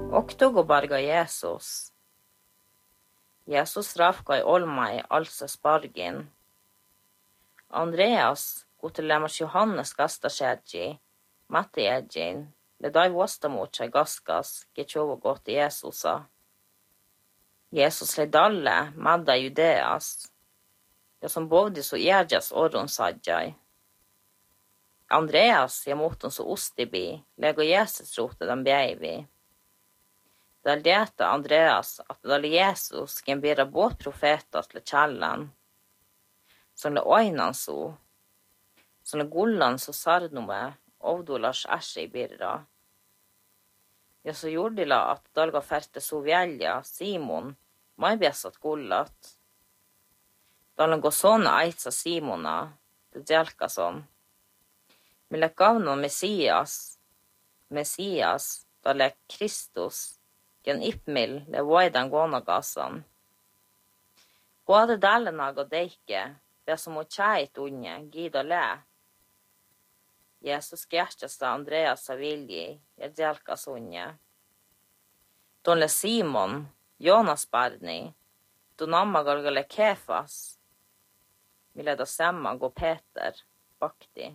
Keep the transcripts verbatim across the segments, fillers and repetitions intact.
Oktogo barga Jesus. Jesus rafkai olmai alse spargin. Andreas, kutelemmas Johannes kastasjädji, Mattejädjin, le dai vuostamuutsai gaskas, ketjovo kohti Jeesusa. Jeesus le dalle, madda Judeas, ja som bovdi so iädjas orrun sadjai. Andreas, ja muhtun so ustibi, lego Jesus rote den bjeivi. Dal djäta Andreas at dal Jesus gen bera båt profetas le kjallan, som le oinan so, som le gullan så sarnume, ovdolars æsje i birra. Ja så jordila at dalga ferte so vjelja, Simon, mai bjessat gullat. Dalan gå sånne eitsa Simona, det djelka sånn. Men lek gavna Messias, Messias, da lek Kristus, gen ipmil le vaidan gånagasan. Både dalena gå deike, det som må tjeit unge, gida le. Jesus gjertjasta Andreas av vilji, jeg djelkas unge. Don le Simon, Jonas barni, don amma galgale Kefas, ville da semma gå Peter, bakti.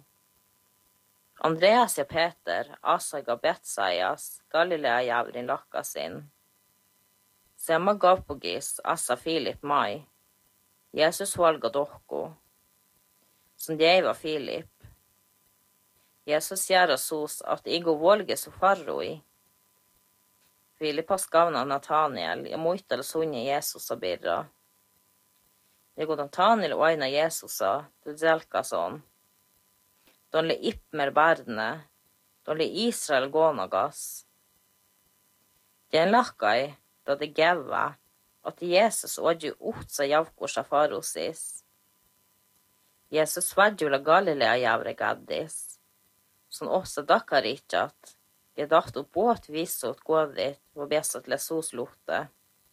Andreas ja Peter, Asaga Betsaias, Galilea javrin lakkasin. Semma Gavpogis, Asa Filip mai. Jesus valga dohko. Som djeva Filip. Jesus gjæra sos at igo volge så farroi. Filipas gavna Nathaniel, ja muital sunje Jesus a birra. Igo Nathaniel og aina Jesusa, du djelka sånn. Don le ipmer barne, don le Israel gånagas. Den lakkai, da det geva, at Jesus odju utsa javkursa farosis. Jesus vadjula Galilea javre gaddis, som også dakaritjat, jeg dacht opp båt visot gåvit, og besat le soslote.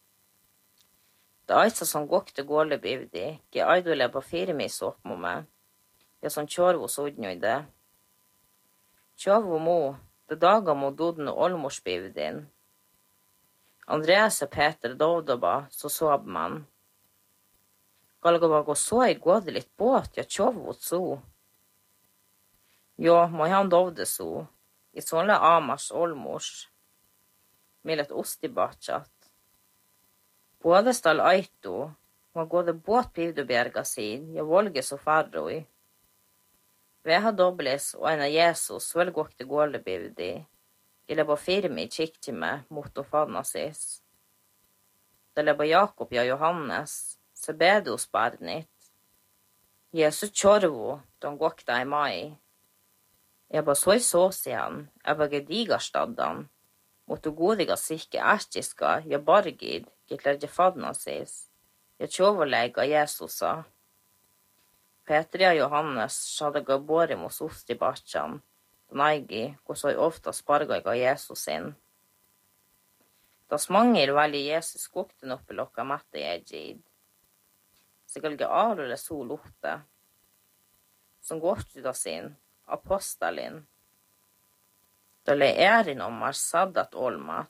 Da aitsa som gokte gåle bivdi, ge aidule på firmis oppmomme, ja som kjorvo sodnjo i det. Kjorvo mo, det daga mo dodne olmors bivdin. Andreas og Peter dovdoba, så sov man. Galgova gå så i gåde litt båt, ja kjorvo så. Jo, må han dovde så, i sånne amars olmors, millet ostibatjat. Både stall aito, må gå det båt pivdubjerga sin, ja volge så farroi. Vi har dobles og en av Jesus vel gått til gåle bivdi. Jeg leba firmi kiktime mot å fanna sis. Det leba Jakob ja Johannes, Sebedos barnit. Jesus kjorvo, de gåkta i mai. Jeg ba så i såsian, jeg ba gedigarstaddan, mot å godiga sikke erstiska, ja bargid, gitt lærge fanna sis. Jeg kjovolega Jesusa. Peter og Johannes hadde gått båret mot ost i batjan, og neigi, hvor så ofta sparga jeg av Jesus sin. Da smanger veldig Jesus skokten oppe lokka matte jeg gid. Så jeg galge arule sol lukte, som gått ut av sin, apostelin. Da le erin om er saddat olmat.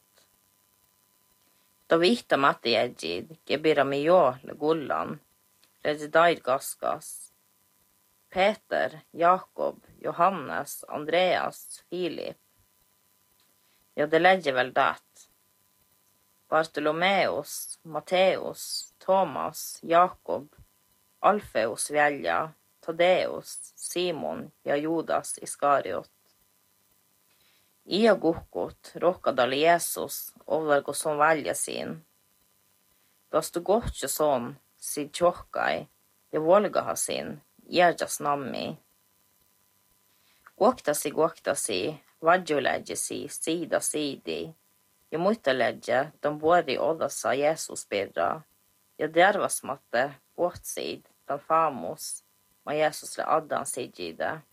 Da vita matte jeg gid, gebira mi jo le gullan, redde dair gaskas. Peter, Jakob, Johannes, Andreas, Filip. Ja, det ledger vel det. Bartolomeus, Matteus, Thomas, Jakob, Alfeus Velja, Tadeus, Simon, ja Judas Iskariot. Ia gukkot, råkadal Jesus, overgå som velja sin. Da stod godt jo sånn, sin tjokkai, ja volga ha sin, Jerjas nammi. Gåktasi, gåktasi, vadjuledjesi, sida sidi. Ja muitaledje, de bori odasa Jesus birra. Ja dervasmatte, båtsid, den famos, ma Jesus le addan sidjide.